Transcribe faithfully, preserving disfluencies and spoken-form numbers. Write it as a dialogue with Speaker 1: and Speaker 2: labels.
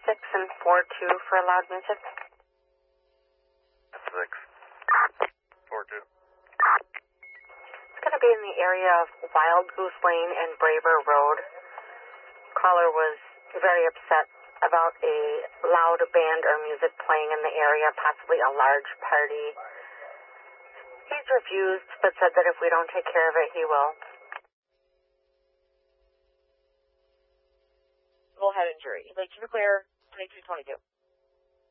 Speaker 1: six and four two for loud music.
Speaker 2: Six. Four two.
Speaker 1: It's going to be in the area of Wild Goose Lane and Braver Road. Caller was very upset about a loud band or music playing in the area, possibly a large party. He's refused, but said that if we don't take care of it, he will.
Speaker 3: Full head injury. Lake to clear, twenty-two twenty-two.